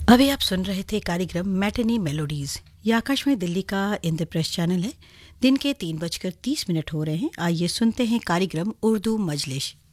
अभी आप सुन रहे थे कार्यक्रम मैटिनी मेलोडीज। ये आकाशवाणी दिल्ली का इंद्रप्रस्थ चैनल है। दिन के 3:30 हो रहे हैं। आइए सुनते हैं कार्यक्रम उर्दू मजलिस।